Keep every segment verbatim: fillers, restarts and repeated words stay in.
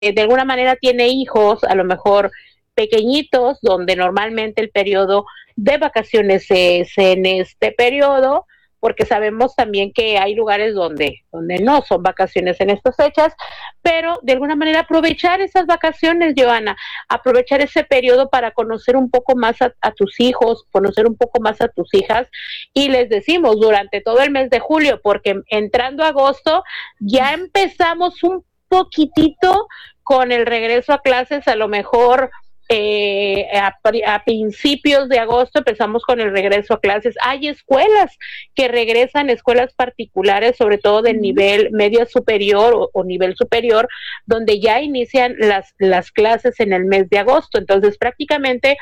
de alguna manera tiene hijos, a lo mejor pequeñitos, donde normalmente el periodo de vacaciones es en este periodo, porque sabemos también que hay lugares donde, donde no son vacaciones en estas fechas, pero de alguna manera aprovechar esas vacaciones, Joana, aprovechar ese periodo para conocer un poco más a, a tus hijos, conocer un poco más a tus hijas, y les decimos durante todo el mes de julio, porque entrando a agosto ya empezamos un poquitito con el regreso a clases, a lo mejor eh, a, a principios de agosto empezamos con el regreso a clases. Hay escuelas que regresan, escuelas particulares, sobre todo del nivel medio superior o, o nivel superior, donde ya inician las, las clases en el mes de agosto. Entonces, prácticamente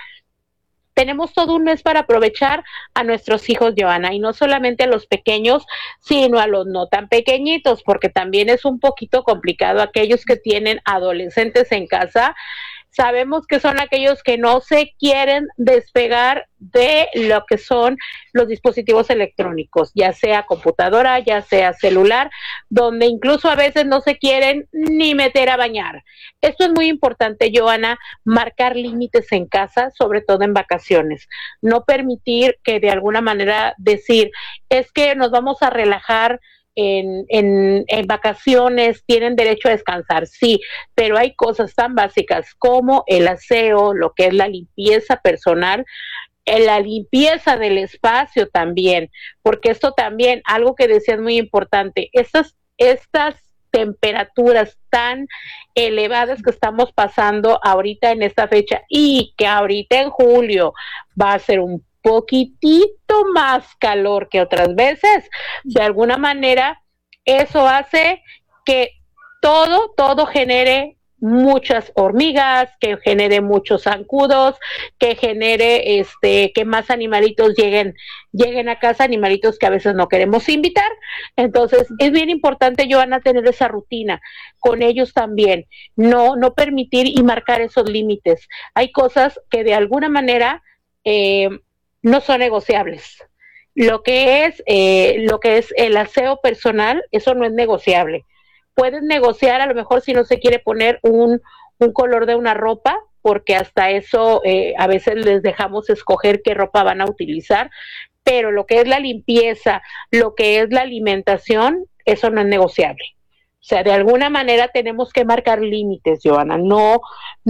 tenemos todo un mes para aprovechar a nuestros hijos, Joana, y no solamente a los pequeños, sino a los no tan pequeñitos, porque también es un poquito complicado aquellos que tienen adolescentes en casa. Sabemos que son aquellos que no se quieren despegar de lo que son los dispositivos electrónicos, ya sea computadora, ya sea celular, donde incluso a veces no se quieren ni meter a bañar. Esto es muy importante, Joana, marcar límites en casa, sobre todo en vacaciones. No permitir que de alguna manera decir, es que nos vamos a relajar En, en, en vacaciones, tienen derecho a descansar, sí, pero hay cosas tan básicas como el aseo, lo que es la limpieza personal, la limpieza del espacio también, porque esto también, algo que decías muy importante, estas, estas temperaturas tan elevadas que estamos pasando ahorita en esta fecha y que ahorita en julio va a ser un poquitito más calor que otras veces, de alguna manera eso hace que todo, todo genere muchas hormigas, que genere muchos zancudos, que genere este, que más animalitos lleguen, lleguen a casa, animalitos que a veces no queremos invitar. Entonces, es bien importante, Joana, tener esa rutina con ellos también, no, no permitir y marcar esos límites. Hay cosas que de alguna manera eh, no son negociables. Lo que es eh, lo que es el aseo personal, eso no es negociable. Puedes negociar a lo mejor si no se quiere poner un, un color de una ropa, porque hasta eso eh, a veces les dejamos escoger qué ropa van a utilizar, pero lo que es la limpieza, lo que es la alimentación, eso no es negociable. O sea, de alguna manera tenemos que marcar límites, Joana, no,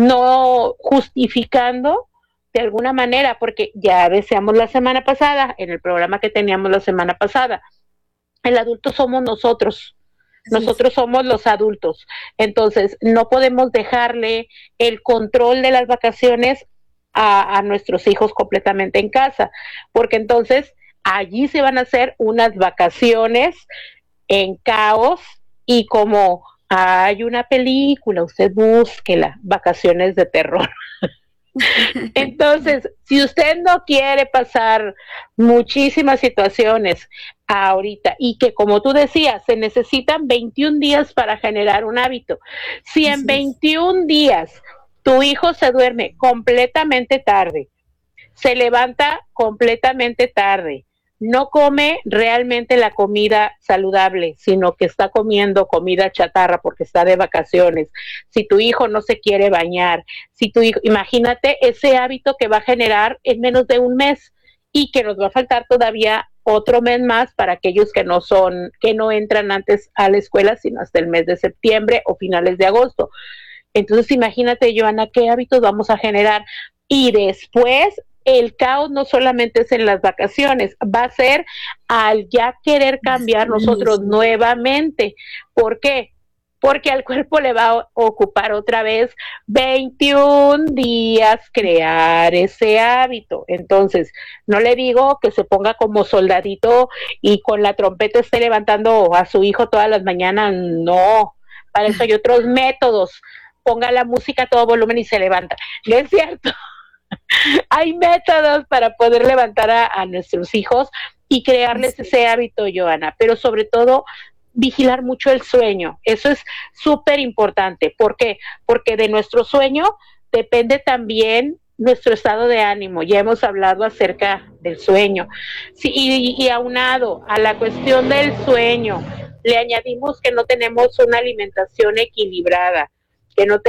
no justificando de alguna manera, porque ya decíamos la semana pasada, en el programa que teníamos la semana pasada, el adulto somos nosotros, nosotros somos los adultos, entonces no podemos dejarle el control de las vacaciones a, a nuestros hijos completamente en casa, porque entonces allí se van a hacer unas vacaciones en caos y como hay una película, usted búsquela, Vacaciones de Terror. Entonces, si usted no quiere pasar muchísimas situaciones ahorita y que, como tú decías, se necesitan veintiún días para generar un hábito, si en veintiún días tu hijo se duerme completamente tarde, se levanta completamente tarde, no come realmente la comida saludable, sino que está comiendo comida chatarra porque está de vacaciones, si tu hijo no se quiere bañar, si tu hijo, imagínate ese hábito que va a generar en menos de un mes y que nos va a faltar todavía otro mes más para aquellos que no son, que no entran antes a la escuela, sino hasta el mes de septiembre o finales de agosto. Entonces imagínate, Joana, qué hábitos vamos a generar y después el caos no solamente es en las vacaciones, va a ser al ya querer cambiar nosotros nuevamente. ¿Por qué? Porque al cuerpo le va a ocupar otra vez veintiún días crear ese hábito. Entonces, no le digo que se ponga como soldadito y con la trompeta esté levantando a su hijo todas las mañanas, no. Para eso hay otros métodos. Ponga la música a todo volumen y se levanta. No es cierto. Hay métodos para poder levantar a, a nuestros hijos y crearles sí. ese hábito, Joana, pero sobre todo vigilar mucho el sueño. Eso es súper importante. ¿Por qué? Porque de nuestro sueño depende también nuestro estado de ánimo. Ya hemos hablado acerca del sueño. Sí, y, y aunado a la cuestión del sueño, le añadimos que no tenemos una alimentación equilibrada. que no